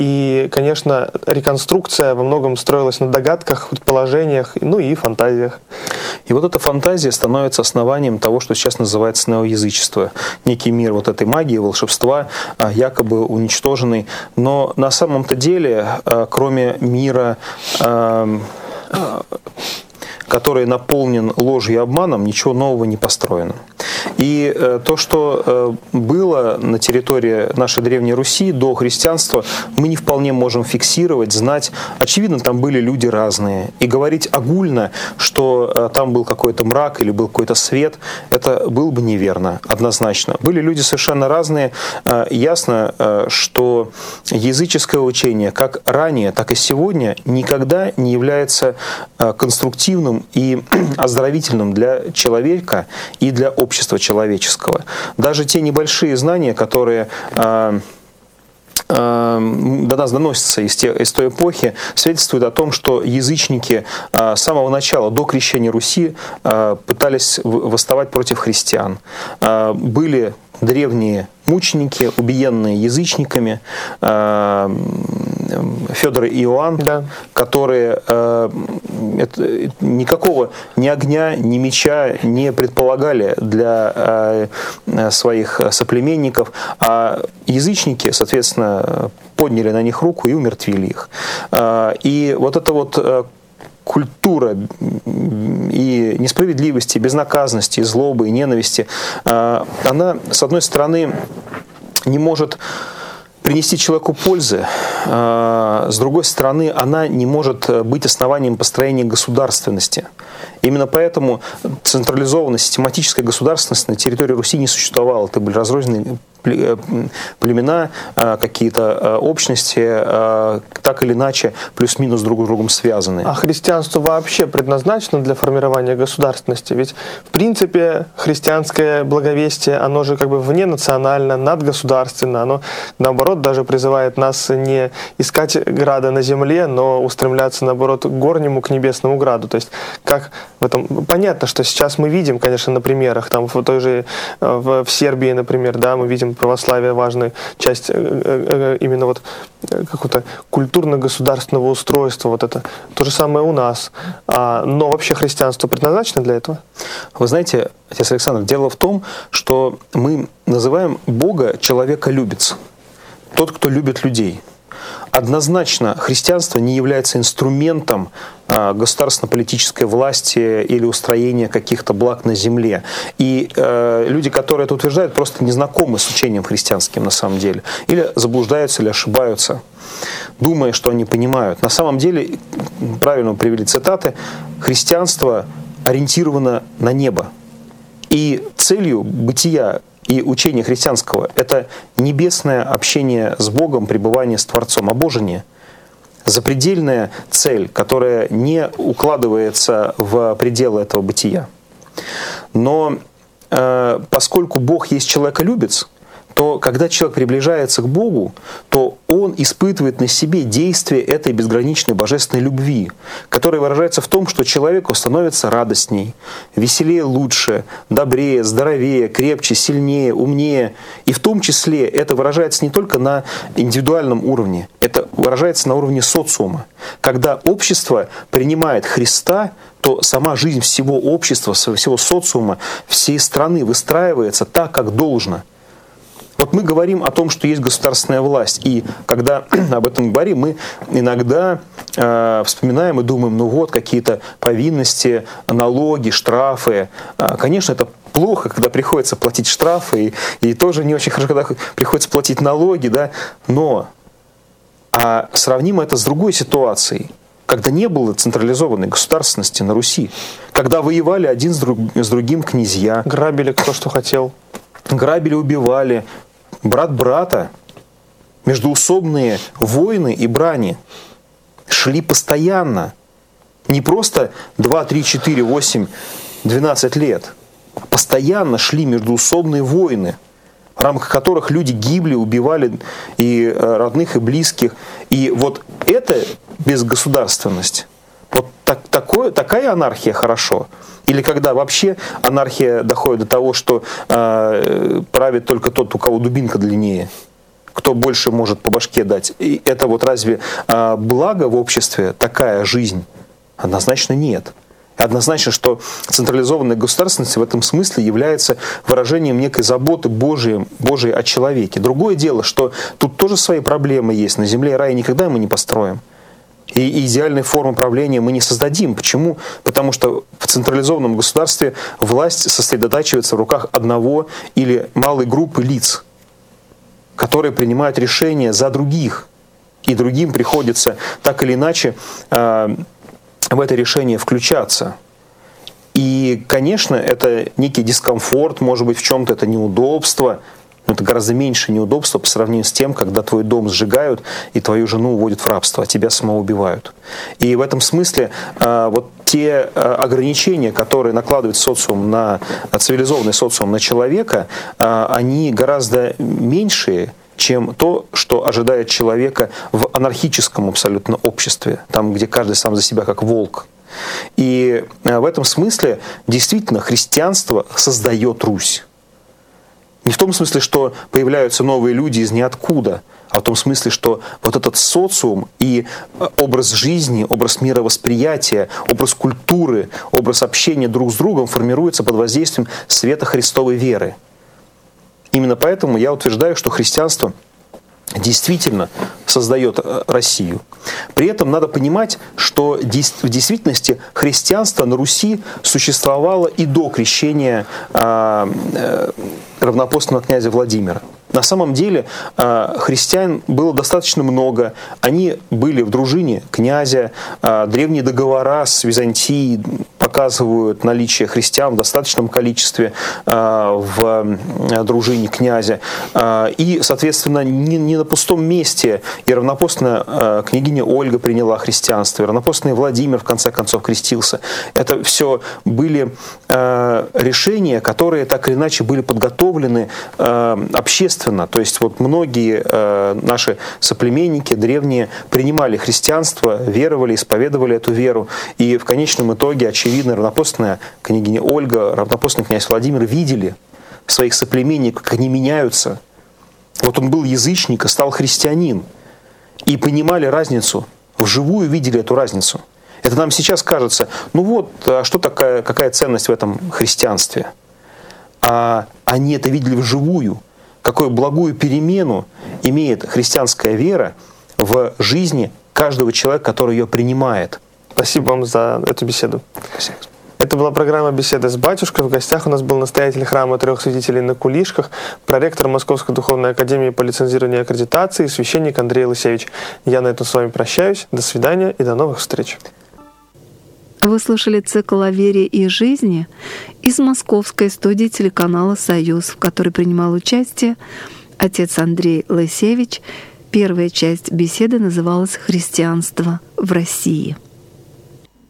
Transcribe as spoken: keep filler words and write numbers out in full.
И, конечно, реконструкция во многом строилась на догадках, предположениях, ну и фантазиях. И вот эта фантазия становится основанием того, что сейчас называется неоязычество. Некий мир вот этой магии, волшебства, якобы уничтоженный. Но на самом-то деле, кроме мира, который наполнен ложью и обманом, ничего нового не построено. И э, то, что э, было на территории нашей Древней Руси до христианства, мы не вполне можем фиксировать, знать. Очевидно, там были люди разные. И говорить огульно, что э, там был какой-то мрак или был какой-то свет, это было бы неверно, однозначно. Были люди совершенно разные. Э, ясно, э, что языческое учение, как ранее, так и сегодня, никогда не является э, конструктивным и оздоровительным для человека и для общества человеческого. Даже те небольшие знания, которые э, э, до нас доносятся из, те, из той эпохи, свидетельствуют о том, что язычники э, с самого начала, до крещения Руси, э, пытались восставать против христиан. Э, были древние мученики, убиенные язычниками, э, Федор и Иоанн, да. которые э, это, никакого ни огня, ни меча не предполагали для э, своих соплеменников, а язычники, соответственно, подняли на них руку и умертвили их. Э, и вот это вот э, культура и несправедливости, безнаказанности, и злобы, и ненависти, э, она, с одной стороны, не может принести человеку пользы, с другой стороны, она не может быть основанием построения государственности. Именно поэтому централизованная систематическая государственность на территории Руси не существовала. Это были разрозненные племена, какие-то общности, так или иначе, плюс-минус друг с другом связаны. А христианство вообще предназначено для формирования государственности? Ведь, в принципе, христианское благовестие, оно же как бы вненационально, надгосударственно, оно, наоборот, даже призывает нас не искать града на земле, но устремляться, наоборот, к горнему, к небесному граду. То есть, как в этом... Понятно, что сейчас мы видим, конечно, на примерах, там, в той же, в, в Сербии, например, да, мы видим православие, важная часть именно вот какого-то культурно-государственного устройства, вот это то же самое у нас. А, но вообще христианство предназначено для этого? Вы знаете, отец Александр, дело в том, что мы называем Бога человеколюбец, тот, кто любит людей. Однозначно христианство не является инструментом государственно-политической власти или устроения каких-то благ на земле. И э, люди, которые это утверждают, просто не знакомы с учением христианским на самом деле. Или заблуждаются, или ошибаются, думая, что они понимают. На самом деле, правильно привели цитаты, христианство ориентировано на небо. И целью бытия и учения христианского – это небесное общение с Богом, пребывание с Творцом, обожение. Запредельная цель, которая не укладывается в пределы этого бытия. Но э, поскольку Бог есть человеколюбец, то когда человек приближается к Богу, то он испытывает на себе действие этой безграничной божественной любви, которая выражается в том, что человеку становится радостней, веселее, лучше, добрее, здоровее, крепче, сильнее, умнее. И в том числе это выражается не только на индивидуальном уровне, это выражается на уровне социума. Когда общество принимает Христа, то сама жизнь всего общества, всего социума, всей страны выстраивается так, как должно. Вот мы говорим о том, что есть государственная власть, и когда об этом говорим, мы иногда э, вспоминаем и думаем, ну вот, какие-то повинности, налоги, штрафы. Э, конечно, это плохо, когда приходится платить штрафы, и, и тоже не очень хорошо, когда приходится платить налоги, да, но а сравним это с другой ситуацией, когда не было централизованной государственности на Руси, когда воевали один с, друг, с другим князья. Грабили кто что хотел. Грабили, убивали. Брат брата, междоусобные войны и брани шли постоянно. Не просто два, три, четыре, восемь, двенадцать лет. Постоянно шли междоусобные войны, в рамках которых люди гибли, убивали и родных, и близких. И вот это безгосударственность. Вот так, такое, такая анархия хорошо. Или когда вообще анархия доходит до того, что э, правит только тот, у кого дубинка длиннее. кто больше может по башке дать. И это вот разве а, благо в обществе такая жизнь? Однозначно нет. Однозначно, что централизованная государственность в этом смысле является выражением некой заботы Божией, Божией о человеке. Другое дело, что тут тоже свои проблемы есть. На земле рая никогда мы не построим. И идеальной формы правления мы не создадим. Почему? Потому что в централизованном государстве власть сосредотачивается в руках одного или малой группы лиц, которые принимают решения за других. И другим приходится так или иначе э, в это решение включаться. И, конечно, это некий дискомфорт, может быть, в чем-то это неудобство, но это гораздо меньше неудобства по сравнению с тем, когда твой дом сжигают и твою жену уводят в рабство, а тебя самого убивают. И в этом смысле э, вот те э, ограничения, которые накладывает социум на цивилизованный социум на человека, э, они гораздо меньшие, чем то, что ожидает человека в анархическом абсолютно обществе, там, где каждый сам за себя как волк. И э, в этом смысле действительно христианство создает Русь. Не в том смысле, что появляются новые люди из ниоткуда, а в том смысле, что вот этот социум и образ жизни, образ мировосприятия, образ культуры, образ общения друг с другом формируется под воздействием света Христовой веры. Именно поэтому я утверждаю, что христианство действительно создает Россию. При этом надо понимать, что в действительности христианство на Руси существовало и до крещения равноапостольного князя Владимира. На самом деле христиан было достаточно много. Они были в дружине князя. Древние договора с Византией показывают наличие христиан в достаточном количестве в дружине князя. И, соответственно, не на пустом месте и равноапостольная княгиня Ольга приняла христианство, и равноапостольный Владимир, в конце концов, крестился. Это все были решения, которые так или иначе были подготовлены общественно. То есть вот многие э, наши соплеменники древние принимали христианство, веровали, исповедовали эту веру. И в конечном итоге, очевидно, равноапостольная княгиня Ольга, равноапостольный князь Владимир видели своих соплеменников, как они меняются. Вот он был язычник, а стал христианин. И понимали разницу, вживую видели эту разницу. Это нам сейчас кажется, ну вот, а что такая, какая ценность в этом христианстве? А они это видели вживую. Какую благую перемену имеет христианская вера в жизни каждого человека, который ее принимает. Спасибо вам за эту беседу. Спасибо. Это была программа «Беседа с батюшкой». В гостях у нас был настоятель храма Трех Святителей на Кулишках, проректор Московской Духовной Академии по лицензированию и аккредитации, священник Андрей Лысевич. Я на этом с вами прощаюсь. До свидания и до новых встреч. Вы слушали цикл о вере и жизни из московской студии телеканала «Союз», в которой принимал участие отец Андрей Лысевич. Первая часть беседы называлась «Христианство в России».